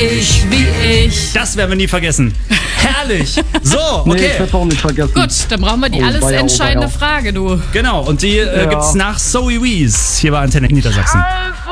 ich. Das werden wir nie vergessen. Herrlich. So, okay. Nee, ich werde auch nicht vergessen. Gut, dann brauchen wir die alles weia, entscheidende weia. Frage, du. Genau, und die gibt's nach Zoe Wees hier bei Antenne Niedersachsen.